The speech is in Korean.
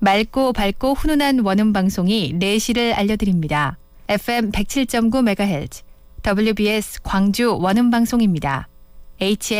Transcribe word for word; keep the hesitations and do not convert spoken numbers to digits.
맑고 밝고 훈훈한 원음 방송이 네 시를 알려드립니다. 에프엠 백칠 점 구 메가헤르츠 더블유비에스 광주 원음 방송입니다. 에이치엘